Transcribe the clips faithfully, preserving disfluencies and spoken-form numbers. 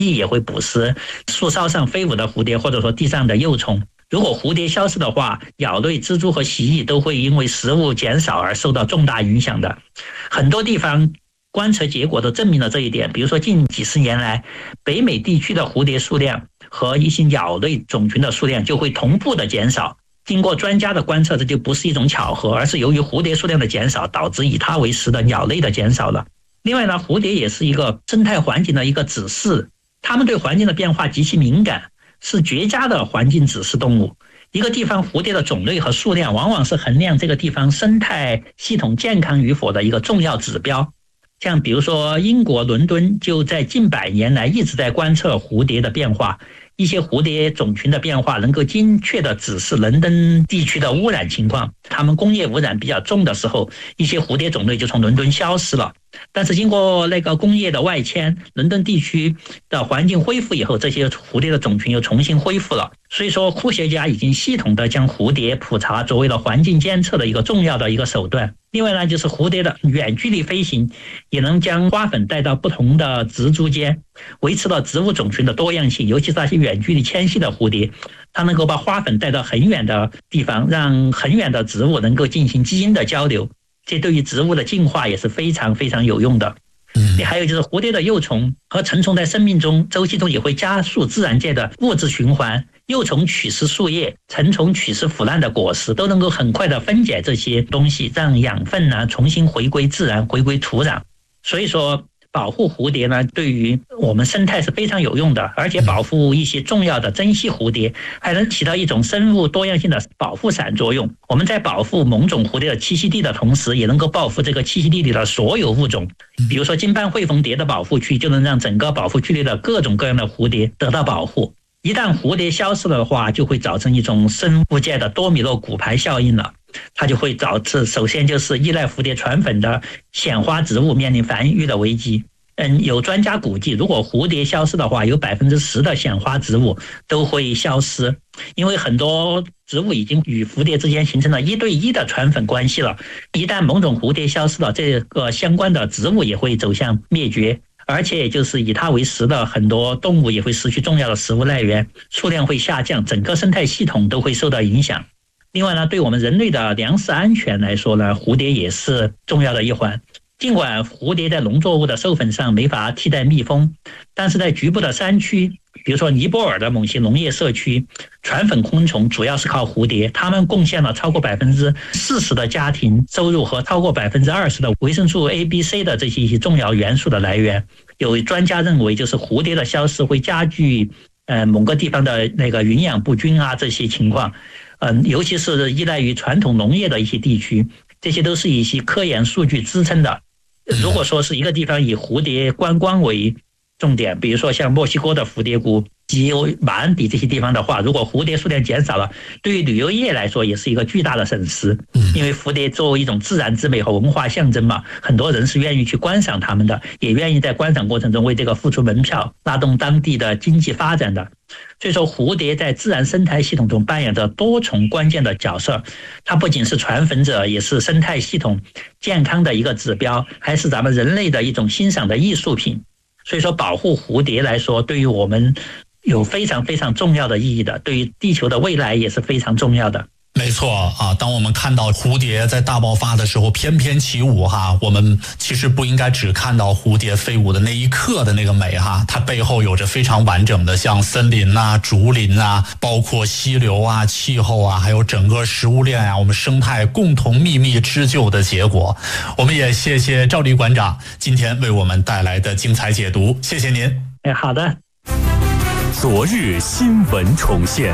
蚁也会捕食树梢上飞舞的蝴蝶，或者说地上的幼虫。如果蝴蝶消失的话，鸟类、蜘蛛和蜥蜴都会因为食物减少而受到重大影响的。很多地方观测结果都证明了这一点，比如说近几十年来，北美地区的蝴蝶数量和一些鸟类种群的数量就会同步的减少。经过专家的观测，这就不是一种巧合，而是由于蝴蝶数量的减少导致以它为食的鸟类的减少了。另外呢，蝴蝶也是一个生态环境的一个指示，它们对环境的变化极其敏感，是绝佳的环境指示动物。一个地方蝴蝶的种类和数量往往是衡量这个地方生态系统健康与否的一个重要指标。像比如说英国伦敦就在近百年来一直在观测蝴蝶的变化，一些蝴蝶种群的变化能够精确地指示伦敦地区的污染情况。它们工业污染比较重的时候，一些蝴蝶种类就从伦敦消失了。但是经过那个工业的外迁，伦敦地区的环境恢复以后，这些蝴蝶的种群又重新恢复了。所以说科学家已经系统地将蝴蝶普查作为了环境监测的一个重要的一个手段。另外呢，就是蝴蝶的远距离飞行也能将花粉带到不同的植株间，维持了植物种群的多样性。尤其是那些远距离迁徙的蝴蝶，它能够把花粉带到很远的地方，让很远的植物能够进行基因的交流，这对于植物的进化也是非常非常有用的。嗯，还有就是蝴蝶的幼虫和成虫在生命中周期中也会加速自然界的物质循环，幼虫取食树叶，成虫取食腐烂的果实，都能够很快的分解这些东西，让养分呢重新回归自然，回归土壤。所以说保护蝴蝶呢，对于我们生态是非常有用的，而且保护一些重要的珍稀蝴蝶，还能起到一种生物多样性的保护伞作用。我们在保护某种蝴蝶的栖息地的同时，也能够保护这个栖息地里的所有物种。比如说金斑喙缝蝶的保护区，就能让整个保护区里的各种各样的蝴蝶得到保护。一旦蝴蝶消失了的话，就会造成一种生物界的多米诺骨牌效应了。它就会导致，首先就是依赖蝴蝶传粉的显花植物面临繁育的危机。嗯，有专家估计，如果蝴蝶消失的话，有百分之十的显花植物都会消失，因为很多植物已经与蝴蝶之间形成了一对一的传粉关系了。一旦某种蝴蝶消失了，这个相关的植物也会走向灭绝，而且就是以它为食的很多动物也会失去重要的食物来源，数量会下降，整个生态系统都会受到影响。另外呢，对我们人类的粮食安全来说呢，蝴蝶也是重要的一环。尽管蝴蝶在农作物的授粉上没法替代蜜蜂，但是在局部的山区，比如说尼泊尔的某些农业社区，传粉昆虫主要是靠蝴蝶，它们贡献了超过百分之四十的家庭收入和超过百分之二十的维生素 A、B、C 的这些重要元素的来源。有专家认为，就是蝴蝶的消失会加剧呃某个地方的那个营养不均啊这些情况。嗯，尤其是依赖于传统农业的一些地区，这些都是一些科研数据支撑的。如果说是一个地方以蝴蝶观光为重点，比如说像墨西哥的蝴蝶谷及马鞍底这些地方的话，如果蝴蝶数量减少了，对于旅游业来说也是一个巨大的损失。因为蝴蝶作为一种自然之美和文化象征嘛，很多人是愿意去观赏它们的，也愿意在观赏过程中为这个付出门票，拉动当地的经济发展的。所以说蝴蝶在自然生态系统中扮演着多重关键的角色，它不仅是传粉者，也是生态系统健康的一个指标，还是咱们人类的一种欣赏的艺术品。所以说保护蝴蝶来说，对于我们有非常非常重要的意义的，对于地球的未来也是非常重要的。 没错啊，当我们看到蝴蝶在大爆发的时候翩翩起舞哈，我们其实不应该只看到蝴蝶飞舞的那一刻的那个美哈，它背后有着非常完整的像森林啊、竹林啊，包括溪流啊、气候啊，还有整个食物链啊，我们生态共同秘密织就的结果。我们也谢谢赵丽馆长今天为我们带来的精彩解读，谢谢您。 哎，好的。 昨日新闻重现。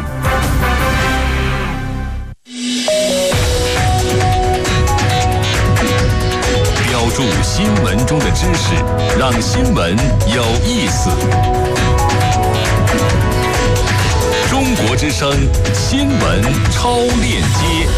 注新闻中的知识，让新闻有意思。中国之声新闻超链接。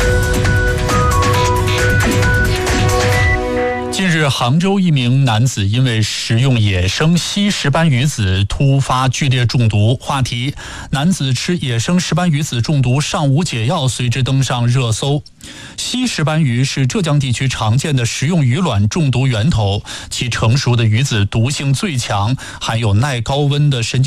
近日，杭州一名男子因为食用野生西石斑鱼子突发剧烈中毒。话题：男子吃野生石斑鱼子中毒尚无解药，随之登上热搜。西石斑鱼是浙江地区常见的食用鱼卵中毒源头，其成熟的鱼子毒性最强，含有耐高温的神经